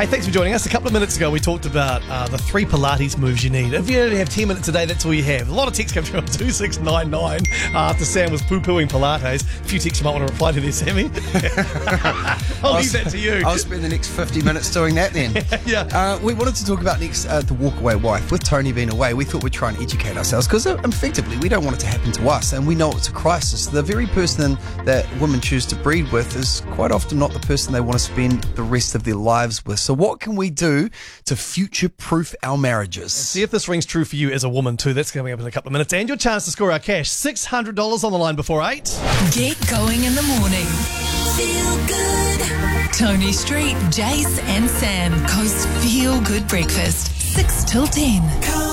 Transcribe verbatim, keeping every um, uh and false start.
Hey, thanks for joining us. A couple of minutes ago, we talked about uh, the three Pilates moves you need. If you only have ten minutes a day, that's all you have. A lot of texts come through on two six nine nine uh, after Sam was poo-pooing Pilates. A few texts you might want to reply to there, Sammy. I'll leave that to you. I'll spend the next fifty minutes doing that then. Yeah. Uh, we wanted to talk about next uh, the walkaway wife. With Tony being away, we thought we'd try and educate ourselves because uh, effectively we don't want it to happen to us, and we know it's a crisis. The very person that women choose to breed with is quite often not the person they want to spend the rest of their lives with. So what can we do to future-proof our marriages? See if this rings true for you as a woman too. That's coming up in a couple of minutes. And your chance to score our cash. six hundred dollars on the line before eight. Get going in the morning. Feel good. Tony Street, Jace and Sam. Coast Feel Good Breakfast. six till ten.